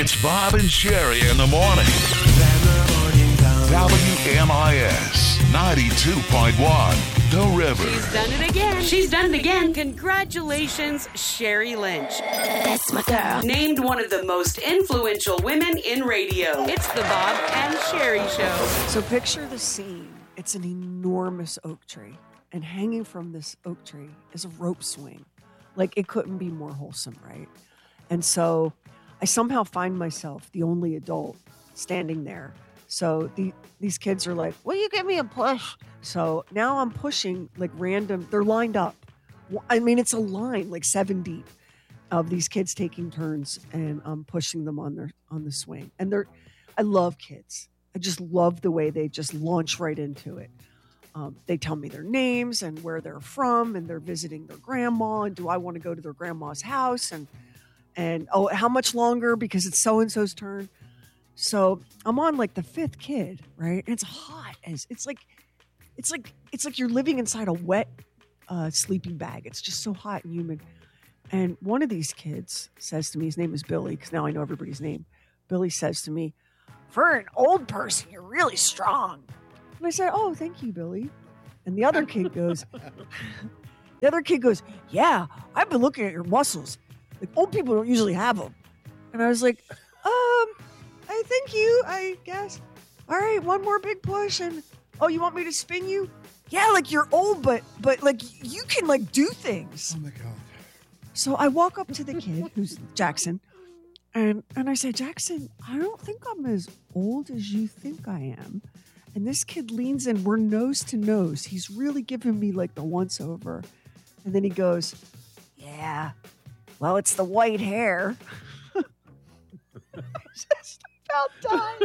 It's Bob and Sherry in the morning. WMIS 92.1, The River. She's done it again. She's done it again. Congratulations, Sherry Lynch. That's my girl. Named one of the most influential women in radio. It's the Bob and Sherry Show. So picture the scene. It's an enormous oak tree. And hanging from this oak tree is a rope swing. Like, it couldn't be more wholesome, right? And so I somehow find myself the only adult standing there. So these kids are like, will you give me a push? So now I'm pushing like random, they're lined up. I mean, it's a line like 7 deep of these kids taking turns, and I'm pushing them on the swing. And I love kids. I just love the way they just launch right into it. They tell me their names and where they're from, and they're visiting their grandma, and do I want to go to their grandma's house, and oh, how much longer because it's so-and-so's turn. So I'm on like the 5th kid, right? And it's hot as it's like you're living inside a wet sleeping bag. It's just so hot and humid. And one of these kids says to me, his name is Billy, because now I know everybody's name. Billy says to me, for an old person, you're really strong. And I said, oh, thank you, Billy. And the other kid goes, yeah, I've been looking at your muscles. Like, old people don't usually have them. And I was like, I thank you, I guess. All right, one more big push. And, oh, you want me to spin you? Yeah, like you're old, but like you can like do things. Oh my God. So I walk up to the kid, who's Jackson, and I say, Jackson, I don't think I'm as old as you think I am. And this kid leans in, we're nose to nose. He's really giving me like the once over. And then he goes, yeah, well, it's the white hair. I just about died.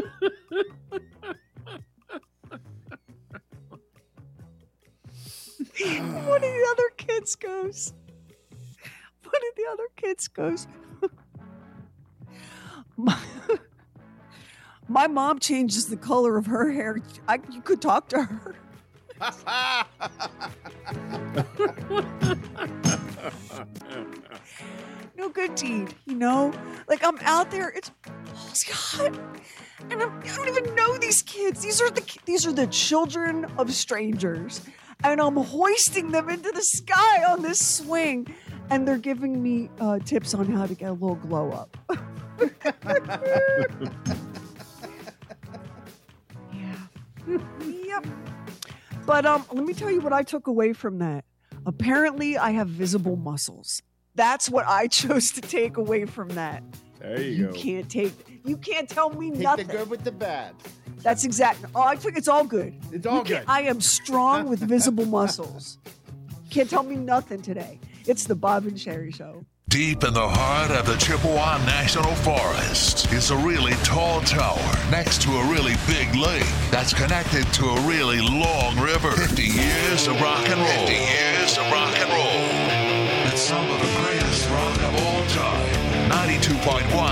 One of the other kids goes, my mom changes the color of her hair. You could talk to her. No good deed, you know? Like, I'm out there, it's hot, and I don't even know these kids. These are the children of strangers, and I'm hoisting them into the sky on this swing, and they're giving me tips on how to get a little glow up. Yep. But let me tell you what I took away from that. Apparently, I have visible muscles. That's what I chose to take away from that. There you go. You can't tell me nothing. Take the good with the bad. That's exactly. Oh, I think it's all good. It's all good. I am strong with visible muscles. Can't tell me nothing today. It's the Bob and Sherry Show. Deep in the heart of the Chippewa National Forest is a really tall tower next to a really big lake that's connected to a really long river. 50 years of rock and roll. 50 years of rock and roll. It's some of the greatest rock of all time. 92.1